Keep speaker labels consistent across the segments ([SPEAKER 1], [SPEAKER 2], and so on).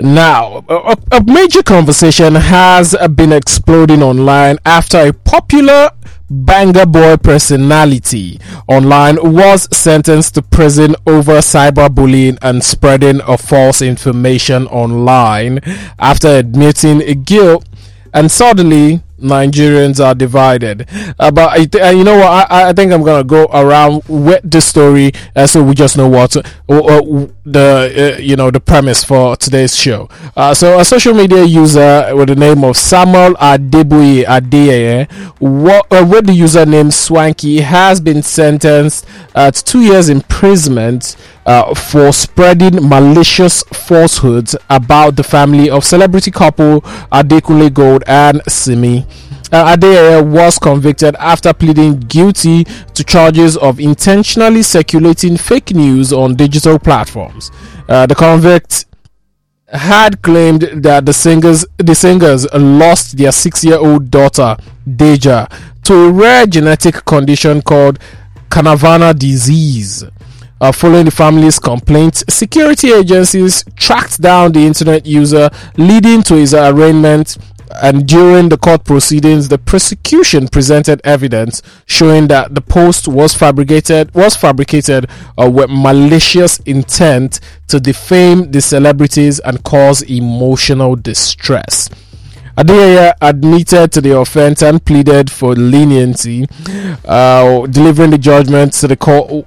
[SPEAKER 1] Now, a major conversation has been exploding online after a popular Banga Boy personality online was sentenced to prison over cyberbullying and spreading of false information online after admitting guilt. And suddenly, Nigerians are divided. But you know what? I think I'm gonna go around with the story, so we just know what the premise for today's show. So a social media user with the name of Samuel Adeboye Adeyeye, with the username Swanky, has been sentenced to 2 years imprisonment for spreading malicious falsehoods about the family of celebrity couple Adekunle Gold and Simi. Adeyeye was convicted after pleading guilty to charges of intentionally circulating fake news on digital platforms. The convict had claimed that the singers lost their 6-year-old daughter Deja to a rare genetic condition called Canavana disease. Following the family's complaint, security agencies tracked down the internet user, leading to his arraignment. And during the court proceedings, the prosecution presented evidence showing that the post was fabricated with malicious intent to defame the celebrities and cause emotional distress. Adeyeye admitted to the offense and pleaded for leniency, delivering the judgment to the court.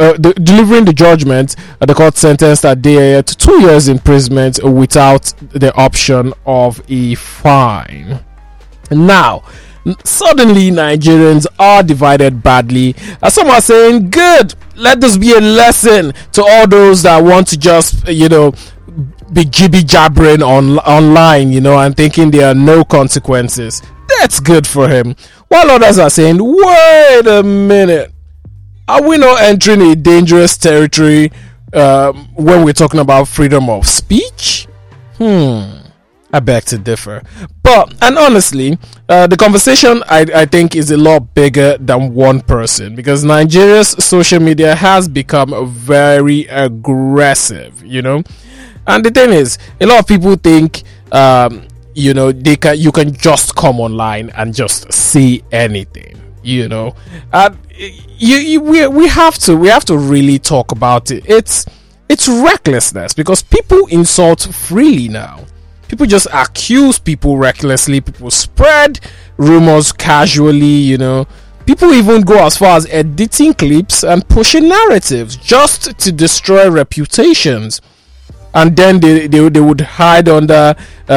[SPEAKER 1] The court sentenced Adeyeye to 2 years imprisonment without the option of a fine. Now, suddenly Nigerians are divided badly. Some are saying, "Good, let this be a lesson to all those that want to just, be jibby jabbering online, and thinking there are no consequences." That's good for him. While others are saying, "Wait a minute, are we not entering a dangerous territory when we're talking about freedom of speech?" I beg to differ. And honestly, the conversation I think is a lot bigger than one person, because Nigeria's social media has become very aggressive, And the thing is, a lot of people think, you can just come online and just say anything, And we have to really talk about it. It's recklessness, because people insult freely now. People just accuse people recklessly. People spread rumors casually, People even go as far as editing clips and pushing narratives just to destroy reputations. And then they would hide under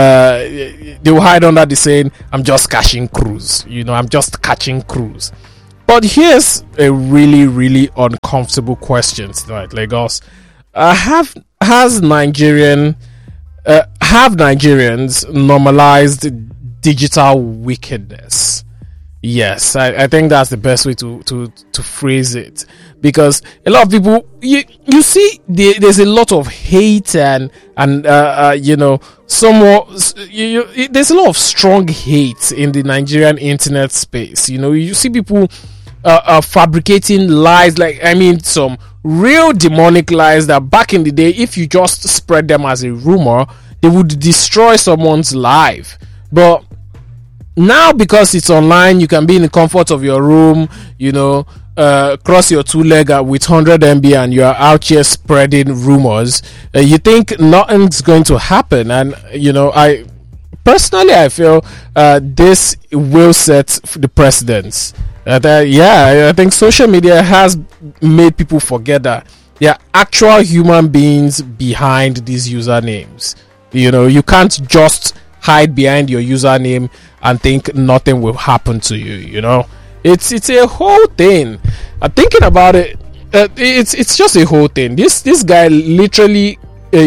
[SPEAKER 1] the saying, "I'm just catching cruise," I'm just catching cruise. But here's a really, really uncomfortable question tonight, Lagos. Have Nigerians normalized digital wickedness? Yes, I think that's the best way to phrase it, because a lot of people, you see, there's a lot of hate and there's a lot of strong hate in the Nigerian internet space. You see people fabricating lies, some real demonic lies that back in the day, if you just spread them as a rumor, they would destroy someone's life. But now, because it's online, you can be in the comfort of your room, cross your two-leg with 100 MB and you're out here spreading rumors. You think nothing's going to happen. And, I feel this will set the precedence. I think social media has made people forget that there are actual human beings behind these usernames. You can't just hide behind your username and think nothing will happen to you. It's a whole thing. Thinking about it, it's just a whole thing. This guy literally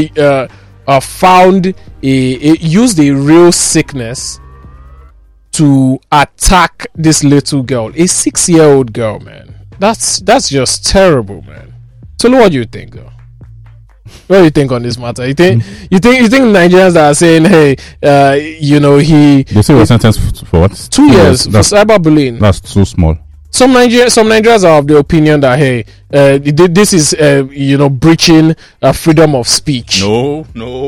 [SPEAKER 1] used a real sickness to attack this little girl, a 6-year-old girl, man. That's just terrible, man. So what do you think, though? What do you think on this matter? You think Nigerians that are saying, "Hey,
[SPEAKER 2] they say he was sentenced for what?
[SPEAKER 1] 2 years for cyberbullying"?
[SPEAKER 2] That's too small.
[SPEAKER 1] Some Nigerians are of the opinion that hey, this is breaching freedom of speech.
[SPEAKER 2] No.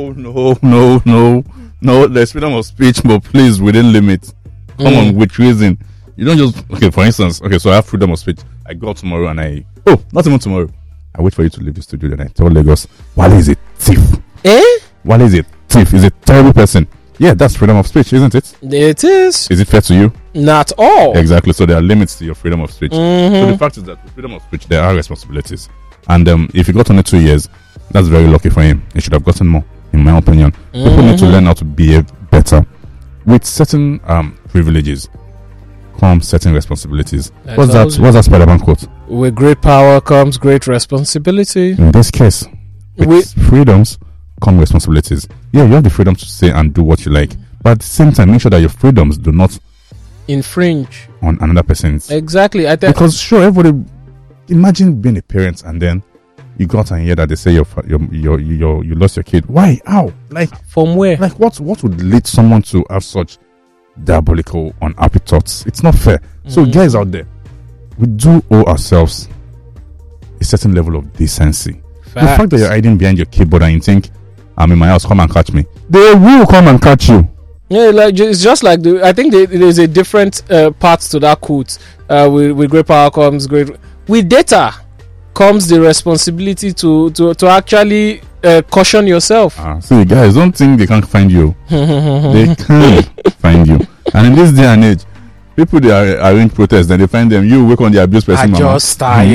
[SPEAKER 2] There's freedom of speech, but please within limits. Come on, with reason. You don't just for instance. So I have freedom of speech. I go out tomorrow and not even tomorrow. I wait for you to leave the studio. Then I tell Lagos, Wale is a thief. Wale is a thief. He's a terrible person. Yeah, that's freedom of speech, isn't it?
[SPEAKER 1] It is.
[SPEAKER 2] Is it fair to you?
[SPEAKER 1] Not all.
[SPEAKER 2] Exactly. So there are limits to your freedom of speech. So the fact is that with freedom of speech, there are responsibilities. And if he got only 2 years, that's very lucky for him. He should have gotten more, in my opinion. People need to learn how to behave better. With certain privileges come certain responsibilities. What's that Spider-Man quote?
[SPEAKER 1] With great power comes great responsibility.
[SPEAKER 2] In this case, with freedoms come responsibilities. Yeah, you have the freedom to say and do what you like, but at the same time, make sure that your freedoms do not
[SPEAKER 1] infringe
[SPEAKER 2] on another person's.
[SPEAKER 1] Exactly.
[SPEAKER 2] Because sure, everybody. Imagine being a parent and then you go out and hear that they say you lost your kid. Why? How? Like
[SPEAKER 1] from where?
[SPEAKER 2] Like what would lead someone to have such diabolical, unhappy thoughts? It's not fair. So guys out there, we do owe ourselves a certain level of decency. Facts. The fact that you're hiding behind your keyboard and you think, I'm in my house, come and catch me. They will come and catch you.
[SPEAKER 1] Yeah, like it's just like I think there's a different part to that quote. With great power comes great. With data comes the responsibility to actually caution yourself.
[SPEAKER 2] So guys, don't think they can't find you. They can find you. And in this day and age, people they arrange protests, then they find them. You work on the abuse person.
[SPEAKER 1] Just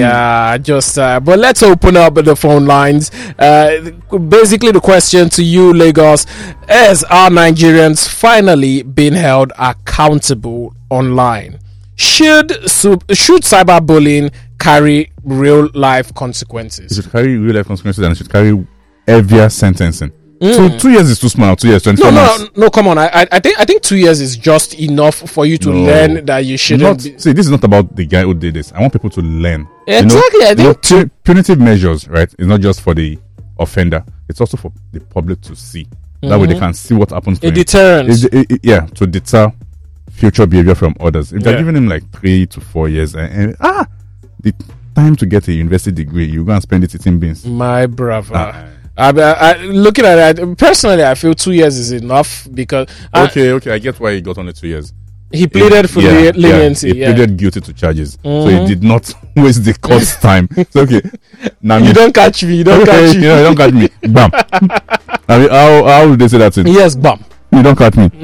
[SPEAKER 1] but let's open up the phone lines. Basically, the question to you, Lagos, is: are Nigerians finally being held accountable online? Should cyberbullying carry real life consequences?
[SPEAKER 2] It should carry real life consequences, and it should carry heavier sentencing. So 2 years is too small. 2 years, 24 months.
[SPEAKER 1] No, come on. I think 2 years is just enough for you to learn that you shouldn't.
[SPEAKER 2] See, this is not about the guy who did this. I want people to learn.
[SPEAKER 1] Exactly. I think
[SPEAKER 2] punitive measures, right? It's not just for the offender. It's also for the public to see. That way they can see what happens to him.
[SPEAKER 1] Deterrence.
[SPEAKER 2] To deter future behavior from others. If they're giving him like 3 to 4 years, the time to get a university degree, you go and spend it eating beans.
[SPEAKER 1] My brother. Looking at it, personally, I feel 2 years is enough because.
[SPEAKER 2] Okay, I get why he got only 2 years.
[SPEAKER 1] He pleaded for leniency.
[SPEAKER 2] He pleaded guilty to charges, so he did not waste the court's time. So okay, now
[SPEAKER 1] you don't catch me. You don't catch me.
[SPEAKER 2] You don't catch me. Bam. I mean, how would they say that?
[SPEAKER 1] Yes, bam.
[SPEAKER 2] You don't catch me.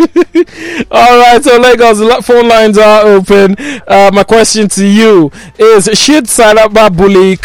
[SPEAKER 1] All right, so Lagos, the phone lines are open. My question to you is: should cyberbullying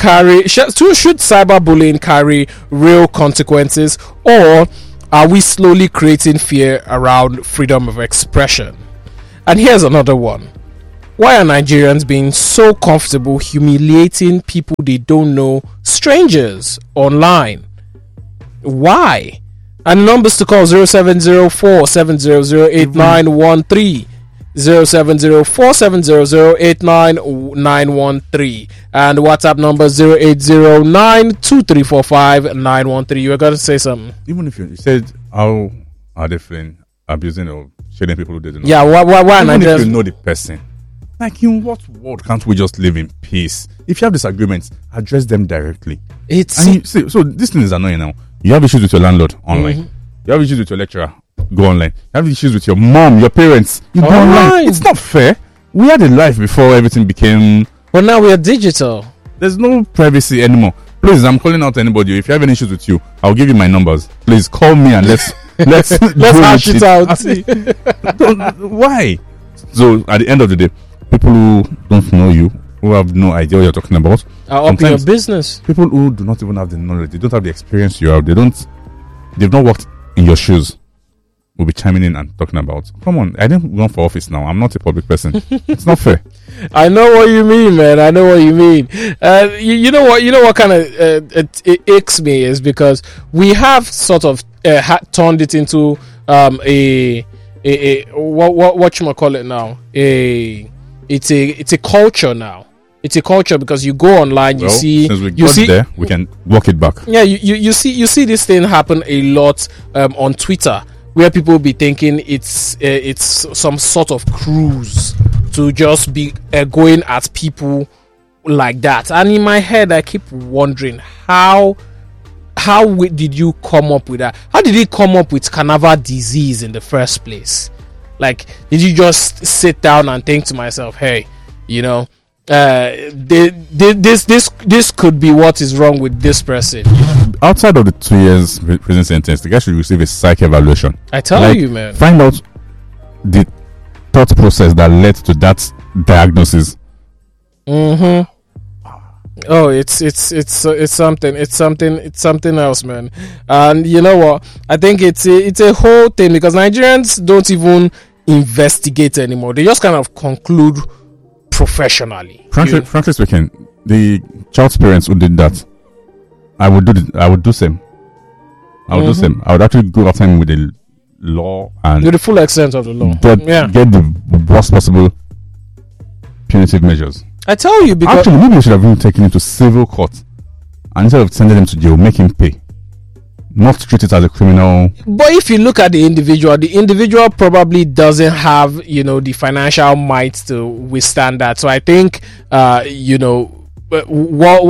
[SPEAKER 1] carry real consequences, or are we slowly creating fear around freedom of expression? And here's another one: why are Nigerians being so comfortable humiliating people they don't know, strangers, online? Why? And numbers to call 0704 700 8913, 0704 700 8913, and WhatsApp number 0809 2345 913. You were going to say something.
[SPEAKER 2] Even if you said, how are they feeling abusing or shading people who didn't know?
[SPEAKER 1] Yeah, why
[SPEAKER 2] even if you know the person, like in what world can't we just live in peace? If you have disagreements, address them directly. So this thing is annoying now. You have issues with your landlord online. You have issues with your lecturer. Go online. You have issues with your mom, your parents. You go online. It's not fair. We had a life before everything became.
[SPEAKER 1] But now we are digital.
[SPEAKER 2] There's no privacy anymore. Please, I'm calling out anybody. If you have any issues with you, I'll give you my numbers. Please call me and let's
[SPEAKER 1] hash it out.
[SPEAKER 2] Why? So at the end of the day, people who don't know you, who have no idea what you're talking about,
[SPEAKER 1] are up in your business.
[SPEAKER 2] People who do not even have the knowledge, they don't have the experience you have, they've not worked in your shoes, will be chiming in and talking about. Come on, I didn't run for office now. I'm not a public person. It's not fair.
[SPEAKER 1] I know what you mean, man. I know what you mean. You know what kind of it icks me is because we have sort of turned it into what you call it now. It's a culture now. It's a culture because you go online, since we got there,
[SPEAKER 2] we can walk it back.
[SPEAKER 1] Yeah, you see this thing happen a lot on Twitter, where people be thinking it's some sort of cruise to just be going at people like that. And in my head, I keep wondering how did you come up with that? How did you come up with carnival disease in the first place? Like, did you just sit down and think to myself, hey, you know, this could be what is wrong with this person?
[SPEAKER 2] Outside of the 2 years prison sentence, the guy should receive a psych evaluation.
[SPEAKER 1] I tell you, man.
[SPEAKER 2] Find out the thought process that led to that diagnosis.
[SPEAKER 1] Oh, it's something else, man. And you know what? I think it's a whole thing, because Nigerians don't even investigate anymore. They just kind of conclude professionally.
[SPEAKER 2] Frankly speaking, the child's parents who did that, I would do same. I would do same. I would actually go after him with the law and
[SPEAKER 1] with the full extent of the law.
[SPEAKER 2] Get the worst possible punitive measures.
[SPEAKER 1] I tell you, because
[SPEAKER 2] actually maybe they should have been taken into civil court, and instead of sending him to jail, make him pay. Not treat it as a criminal.
[SPEAKER 1] But if you look at the individual probably doesn't have, you know, the financial might to withstand that. So I think, you know, what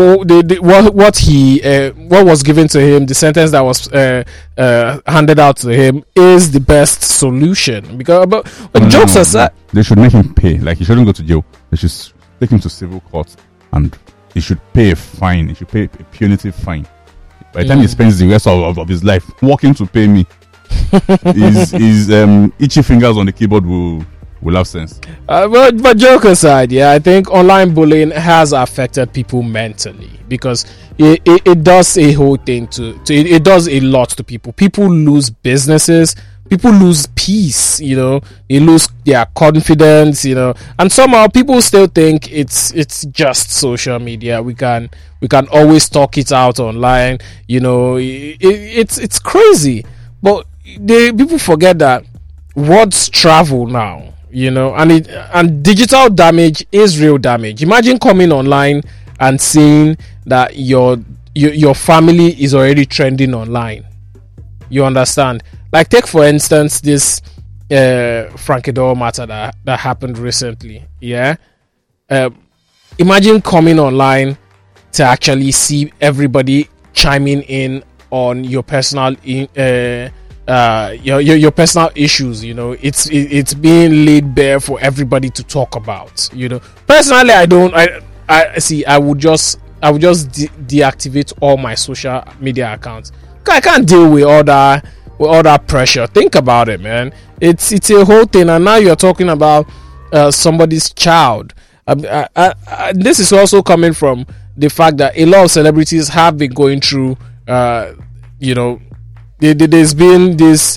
[SPEAKER 1] was given to him, the sentence that was handed out to him, is the best solution. Because, but jokes aside,
[SPEAKER 2] they should make him pay. Like, he shouldn't go to jail. They should take him to civil court, and he should pay a fine. He should pay a punitive fine. By the time he spends the rest of his life working to pay me, his itchy fingers on the keyboard will have sense.
[SPEAKER 1] But joke aside, yeah, I think online bullying has affected people mentally, because it does a whole thing it does a lot to people. People lose businesses. People lose peace, you know, they lose their confidence, you know, and somehow people still think it's just social media. We can always talk it out online, you know. It's crazy, but people forget that words travel now, you know, and digital damage is real damage. Imagine coming online and saying that your family is already trending online. You understand? Like, take for instance this Frankie Dole matter that happened recently. Yeah, imagine coming online to actually see everybody chiming in on your personal your personal issues. You know, it's being laid bare for everybody to talk about. You know, personally, I would just deactivate all my social media accounts. I can't deal with all that pressure. Think about it, man. It's a whole thing, and now you're talking about somebody's child. This is also coming from the fact that a lot of celebrities have been going through, you know, there's been this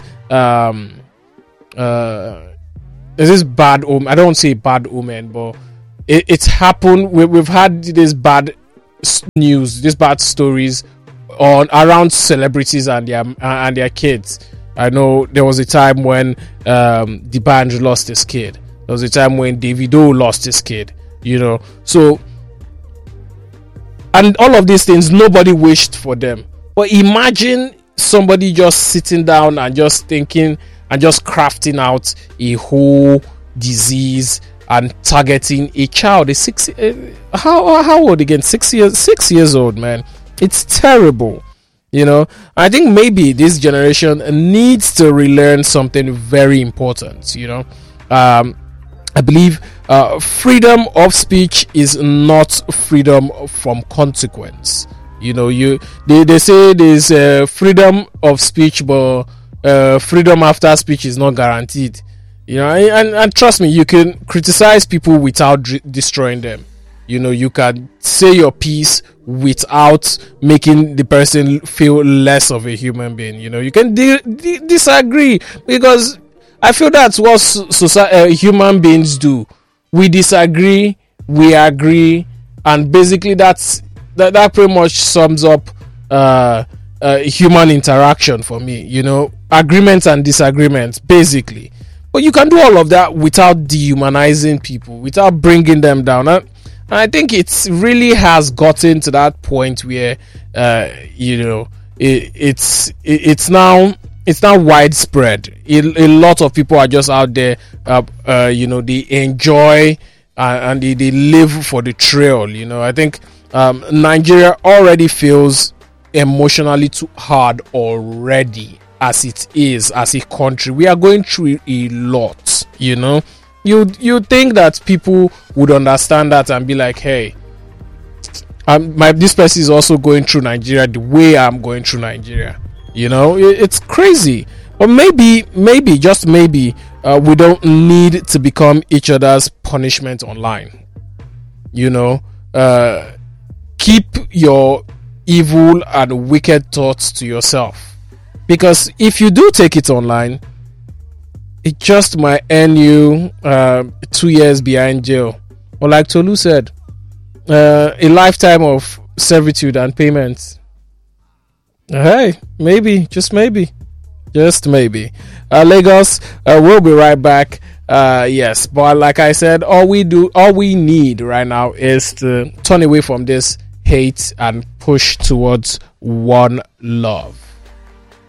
[SPEAKER 1] bad omen. I don't say bad omen, but it's happened. We've had this bad news, these bad stories around celebrities and their kids. I know there was a time when D'banj lost his kid. There was a time when Davido lost his kid. You know, so, and all of these things, nobody wished for them. But imagine somebody just sitting down and just thinking and just crafting out a whole disease and targeting a child. How old again? 6 years. 6 years old, man. It's terrible, you know. I think maybe this generation needs to relearn something very important, you know. I believe freedom of speech is not freedom from consequence. You know, they say there's freedom of speech, but freedom after speech is not guaranteed. You know, and trust me, you can criticize people without destroying them. You know, you can say your piece without making the person feel less of a human being. You know, you can disagree, because I feel that's what human beings do. We disagree, we agree, and basically that pretty much sums up human interaction for me. You know, agreements and disagreements, basically. But you can do all of that without dehumanizing people, without bringing them down. And I think it's really has gotten to that point where, you know, it's now it's not widespread. A lot of people are just out there, they enjoy and they live for the thrill. I think Nigeria already feels emotionally too hard already as it is, as a country. We are going through a lot. You think that people would understand that and be like, hey, this person is also going through Nigeria the way I'm going through Nigeria. It's crazy. But maybe, just maybe, we don't need to become each other's punishment online. Keep your evil and wicked thoughts to yourself. Because if you do take it online, it just might earn you 2 years behind jail. Or like Tolu said, a lifetime of servitude and payments. Hey, maybe, just maybe. Lagos, we'll be right back. Yes, but like I said, all we need right now is to turn away from this hate and push towards one love.